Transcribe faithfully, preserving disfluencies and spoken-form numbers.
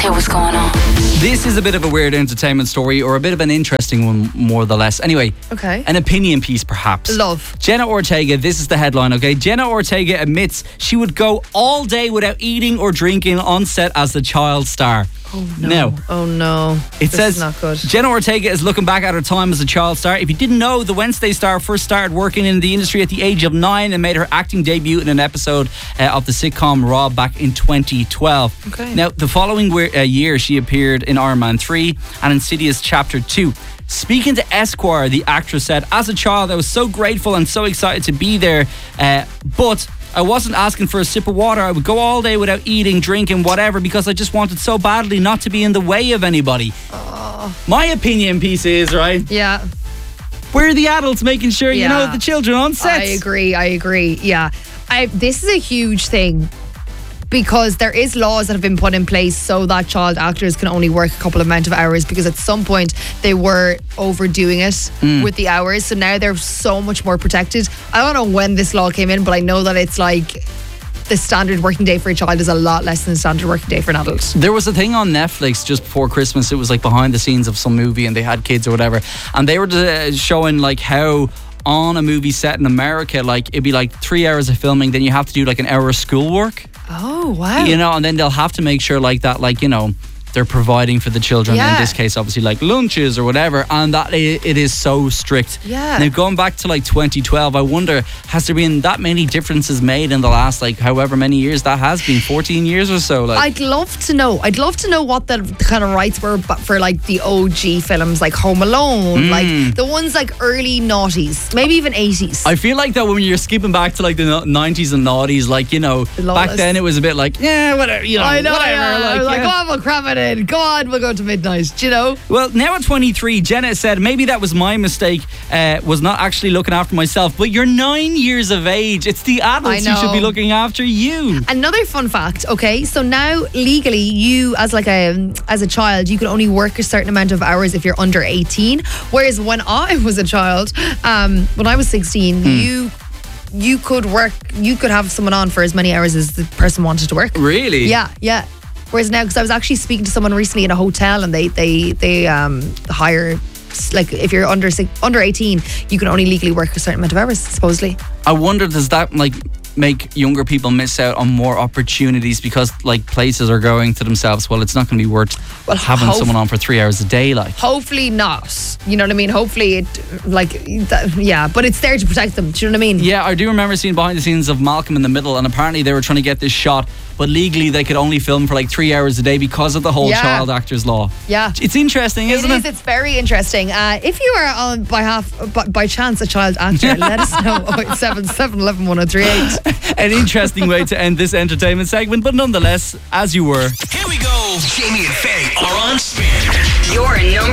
idea what's going on. This is a bit of a weird entertainment story, or a bit of an interesting one, more or less. Anyway, Okay. an opinion piece, perhaps. Love. Jenna Ortega, this is the headline, okay? Jenna Ortega admits she would go all day without eating or drinking on set as the child star. Oh no. Now, oh no. it this says is not good. Jenna Ortega is looking back at her time as a child star. If you didn't know, the Wednesday star first started working in the industry at the age of nine and made her acting debut in an episode uh, of the sitcom Raw back in twenty twelve. Okay. Now, the following we- uh, year, she appeared in Iron Man three and Insidious Chapter two. Speaking to Esquire, the actress said, "As a child, I was so grateful and so excited to be there, uh, but I wasn't asking for a sip of water. I would go all day without eating, drinking, whatever, because I just wanted so badly not to be in the way of anybody." Oh. My opinion piece is, right, Yeah. we're the adults making sure, you Yeah. know, the children on set. I agree. I agree. Yeah. I, this is a huge thing because there is laws that have been put in place so that child actors can only work a couple of amount of hours, because at some point they were overdoing it Mm. with the hours. So now they're so much more protected. I don't know when this law came in, but I know that it's like the standard working day for a child is a lot less than the standard working day for an adult. There was a thing on Netflix just before Christmas. It was like behind the scenes of some movie, and they had kids or whatever, and they were uh, showing like how on a movie set in America, like it'd be like three hours of filming, then you have to do like an hour of schoolwork, Oh, wow. you know, and then they'll have to make sure like that, like, you know, they're providing for the children, Yeah. in this case obviously like lunches or whatever, and that it, it is so strict. Yeah. Now, going back to like twenty twelve, I wonder, has there been that many differences made in the last like however many years that has been, fourteen years or so? Like, I'd love to know. I'd love to know what the kind of rights were but for like the O G films, like Home Alone, Mm. like the ones like early noughties, maybe even eighties. I feel like that when you're skipping back to like the no- nineties and noughties, like, you know, Lawless. back then it was a bit like, yeah, whatever, you know, I know, whatever. yeah. I was like, yeah. go on, we'll cram it in. Go on, we'll go to midnight. Do you know? Well, now at twenty-three, Jenna said, maybe that was my mistake, uh, was not actually looking after myself. But you're nine years of age. It's the adults I who should be know. looking after you. Another fun fact, okay, so now legally you as like a as a child you can only work a certain amount of hours if you're under eighteen, whereas when I was a child, um, when I was sixteen, Hmm. you you could work you could have someone on for as many hours as the person wanted to work. Really? Yeah, yeah. Whereas now, because I was actually speaking to someone recently in a hotel, and they they they um hire, like, if you're under six, under eighteen, you can only legally work a certain amount of hours, supposedly. I wonder, does that like make younger people miss out on more opportunities because like places are going to themselves, well, it's not going to be worth Well, having hope- someone on for three hours a day, like. Hopefully not. You know what I mean? Hopefully it, like, that, yeah. But it's there to protect them. Do you know what I mean? Yeah, I do remember seeing behind the scenes of Malcolm in the Middle, and apparently they were trying to get this shot, but legally they could only film for like three hours a day because of the whole Yeah. child actors law. Yeah. It's interesting, isn't It it? is. It's very interesting. Uh, if you are on by half by, by chance a child actor, let us know. oh eight seven seven, one one, one oh three eight. An interesting way to end this entertainment segment, but nonetheless, as you were. Here we go. Jamie and Faye are on spin. Your number